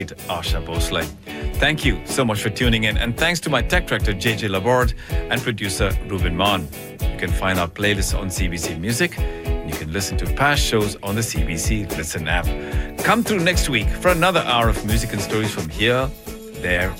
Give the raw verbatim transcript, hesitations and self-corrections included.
Asha Bhosle. Thank you so much for tuning in, and thanks to my tech director J J Laborde and producer Ruben Mon. You can find our playlist on C B C Music, and you can listen to past shows on the C B C Listen app. Come through next week for another hour of music and stories from here, there,